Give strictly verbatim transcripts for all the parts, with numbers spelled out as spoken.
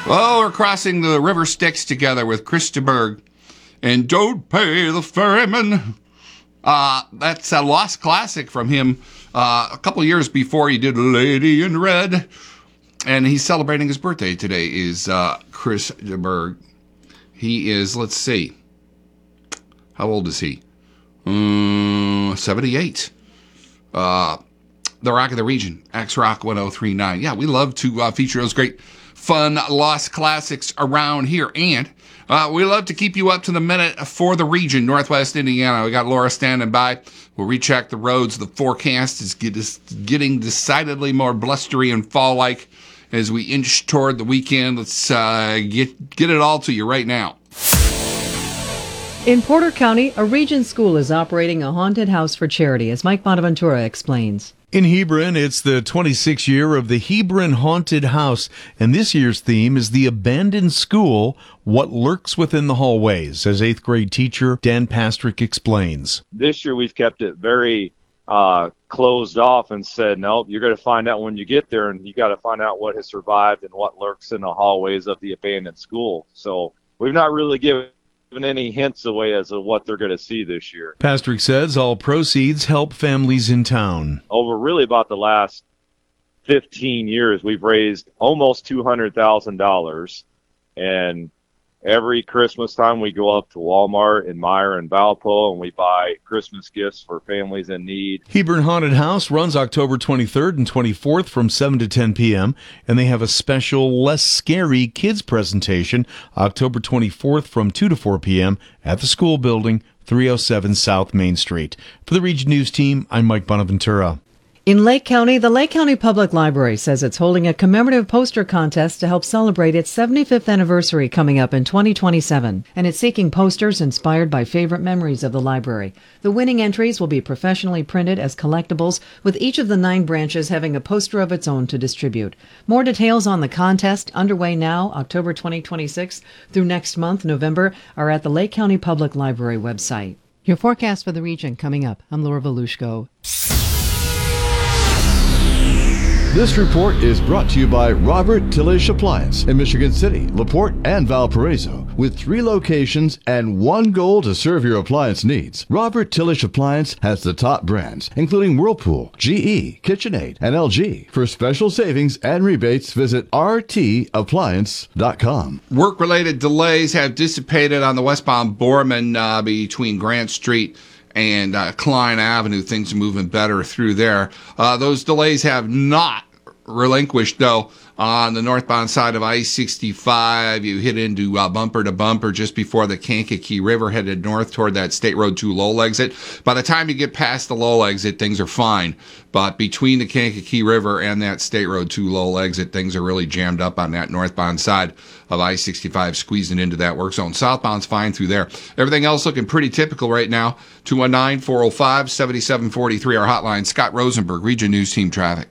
Oh, we're crossing the River Styx together with Chris de Burgh. And Don't Pay the Ferryman. Uh, that's a lost classic from him uh, a couple years before he did Lady in Red. And he's celebrating his birthday today, is uh, Chris de Burgh. He is, let's see, how old is he? Um, seventy-eight. Uh, the Rock of the Region, X Rock one oh three point nine. Yeah, we love to uh, feature those great, fun, lost classics around here. And uh, we love to keep you up to the minute for the region, Northwest Indiana. We got Laura standing by. We'll recheck the roads. The forecast is get, is getting decidedly more blustery and fall-like as we inch toward the weekend. Let's uh, get get it all to you right now. In Porter County, a Region school is operating a haunted house for charity, as Mike Bonaventura explains. In Hebron, it's the twenty-sixth year of the Hebron Haunted House, and this year's theme is the abandoned school, what lurks within the hallways, as eighth grade teacher Dan Pastrick explains. This year we've kept it very uh, closed off and said, nope, you're going to find out when you get there, and you got to find out what has survived and what lurks in the hallways of the abandoned school. So we've not really given any hints away as to what they're going to see this year. Pastrick says all proceeds help families in town. Over really about the last fifteen years, we've raised almost two hundred thousand dollars, and every Christmas time we go up to Walmart and Meijer and Valpo and we buy Christmas gifts for families in need. Hebron Haunted House runs October twenty-third and twenty-fourth from seven to ten p.m. and they have a special Less Scary Kids presentation October twenty-fourth from two to four p.m. at the school building, three oh seven South Main Street. For the Region News Team, I'm Mike Bonaventura. In Lake County, the Lake County Public Library says it's holding a commemorative poster contest to help celebrate its seventy-fifth anniversary coming up in twenty twenty-seven, and it's seeking posters inspired by favorite memories of the library. The winning entries will be professionally printed as collectibles, with each of the nine branches having a poster of its own to distribute. More details on the contest, underway now, October twenty twenty-six through next month, November, are at the Lake County Public Library website. Your forecast for the region coming up. I'm Laura Volushko. This report is brought to you by Robert Tillish Appliance in Michigan City, LaPorte, and Valparaiso. With three locations and one goal to serve your appliance needs, Robert Tillish Appliance has the top brands, including Whirlpool, G E, KitchenAid, and L G. For special savings and rebates, visit r t appliance dot com. Work-related delays have dissipated on the westbound Borman uh, between Grant Street and uh, Klein Avenue. Things are moving better through there. Uh, those delays have not relinquished, though, on the northbound side of I sixty-five. You hit into uh, bumper to bumper just before the Kankakee River, headed north toward that State Road two Lowell exit. By the time you get past the Lowell exit, things are fine. But between the Kankakee River and that State Road two Lowell exit, things are really jammed up on that northbound side of I sixty-five, squeezing into that work zone. Southbound's fine through there. Everything else looking pretty typical right now. two one nine, four oh five, seven seven four three, our hotline. Scott Rosenberg, Region News Team Traffic.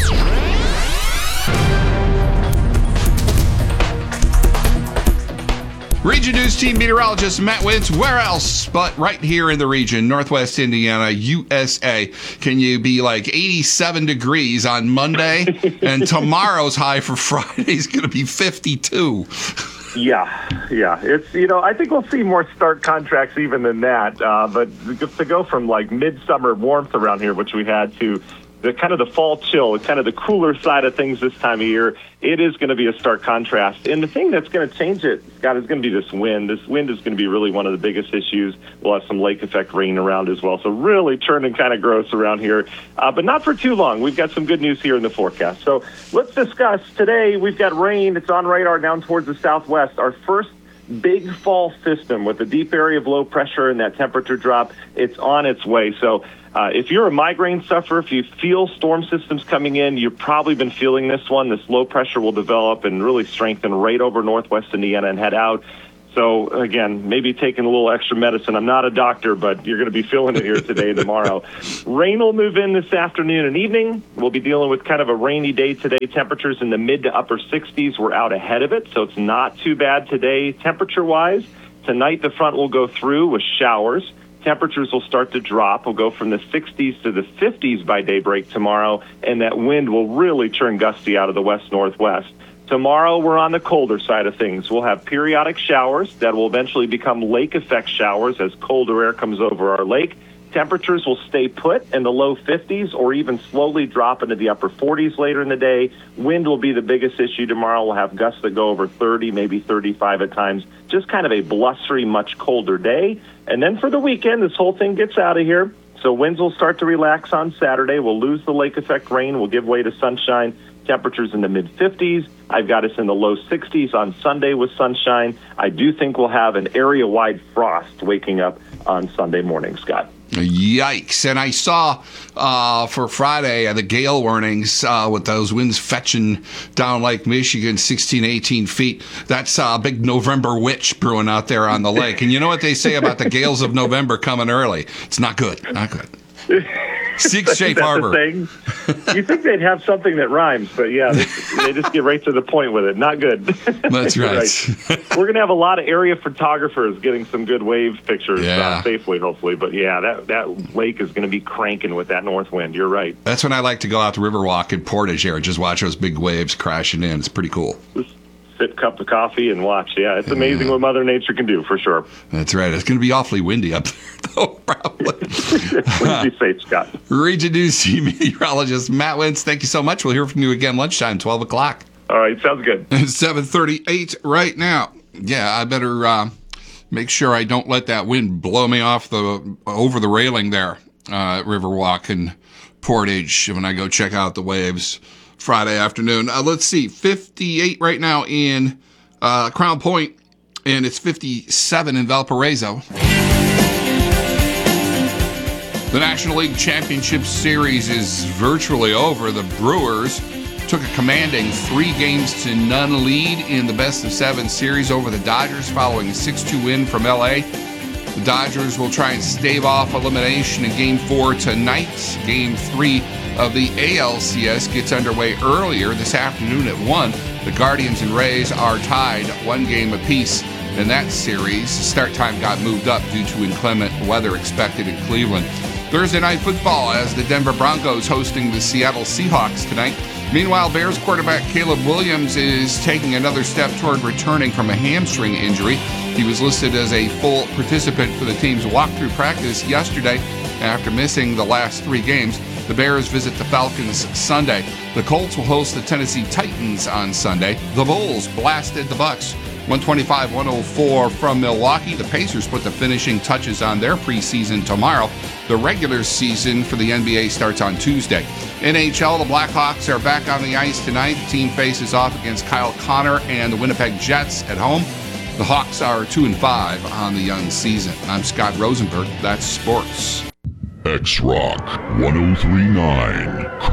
Region News Team meteorologist Matt Wentz. Where else but right here in the region, Northwest Indiana, U S A. Can you be like eighty-seven degrees on Monday? And tomorrow's high for Friday is going to be fifty-two. Yeah, yeah. It's, you know, I think we'll see more stark contracts even than that. Uh, but to go from like midsummer warmth around here, which we had, to the kind of the fall chill, kind of the cooler side of things this time of year, it is going to be a stark contrast. And the thing that's going to change it, Scott, is going to be this wind. This wind is going to be really one of the biggest issues. We'll have some lake effect rain around as well. So really turning kind of gross around here, uh, but not for too long. We've got some good news here in the forecast. So let's discuss today. We've got rain. It's on radar down towards the southwest. Our first big fall system with a deep area of low pressure and that temperature drop, it's on its way. So uh, if you're a migraine sufferer, if you feel storm systems coming in, you've probably been feeling this one. This low pressure will develop and really strengthen right over northwest Indiana and head out. So, again, maybe taking a little extra medicine. I'm not a doctor, but you're going to be feeling it here today and tomorrow. Rain will move in this afternoon and evening. We'll be dealing with kind of a rainy day today. Temperatures in the mid to upper sixties. We're out ahead of it, so it's not too bad today temperature-wise. Tonight, the front will go through with showers. Temperatures will start to drop. We'll go from the sixties to the fifties by daybreak tomorrow, and that wind will really turn gusty out of the west-northwest. Tomorrow, we're on the colder side of things. We'll have periodic showers that will eventually become lake effect showers as colder air comes over our lake. Temperatures will stay put in the low fifties or even slowly drop into the upper forties later in the day. Wind will be the biggest issue tomorrow. We'll have gusts that go over thirty, maybe thirty-five at times. Just kind of a blustery, much colder day. And then for the weekend, this whole thing gets out of here. So winds will start to relax on Saturday. We'll lose the lake effect rain. We'll give way to sunshine. Temperatures in the mid fifties. I've got us in the low sixties on Sunday with sunshine. I do think we'll have an area-wide frost waking up on Sunday morning, Scott. Yikes. And I saw uh, for Friday uh, the gale warnings uh, with those winds fetching down Lake Michigan, sixteen, eighteen feet. That's a uh, big November witch brewing out there on the lake. And you know what they say about the gales of November coming early? It's not good. Not good. Seek safe harbor. You think they'd have something that rhymes, but yeah, they, they just get right to the point with it. Not good. That's right. right. We're going to have a lot of area photographers getting some good wave pictures yeah. uh, safely, hopefully. But yeah, that, that lake is going to be cranking with that north wind. You're right. That's when I like to go out to Riverwalk in Portage here and just watch those big waves crashing in. It's pretty cool. Just sip a cup of coffee and watch. Yeah, it's amazing yeah. what Mother Nature can do, for sure. That's right. It's going to be awfully windy up there, though, probably. Please be safe, Scott. Region News meteorologist Matt Wentz, thank you so much. We'll hear from you again lunchtime, twelve o'clock. All right, sounds good. It's seven thirty-eight right now. Yeah, I better uh, make sure I don't let that wind blow me off the over the railing there uh, at Riverwalk and Portage when I go check out the waves Friday afternoon. Uh, let's see, fifty-eight right now in uh, Crown Point, and it's fifty-seven in Valparaiso. The National League Championship Series is virtually over. The Brewers took a commanding three games to none lead in the best of seven series over the Dodgers following a six two win from L A. The Dodgers will try and stave off elimination in Game four tonight. Game three of the A L C S gets underway earlier this afternoon at one. The Guardians and Rays are tied one game apiece in that series. Start time got moved up due to inclement weather expected in Cleveland. Thursday night football as the Denver Broncos hosting the Seattle Seahawks tonight. Meanwhile, Bears quarterback Caleb Williams is taking another step toward returning from a hamstring injury. He was listed as a full participant for the team's walkthrough practice yesterday after missing the last three games. The Bears visit the Falcons Sunday. The Colts will host the Tennessee Titans on Sunday. The Bulls blasted the Bucks one twenty-five one oh four from Milwaukee. The Pacers put the finishing touches on their preseason tomorrow. The regular season for the N B A starts on Tuesday. N H L, the Blackhawks are back on the ice tonight. The team faces off against Kyle Connor and the Winnipeg Jets at home. The Hawks are two and five on the young season. I'm Scott Rosenberg. That's sports. X-Rock one oh three point nine.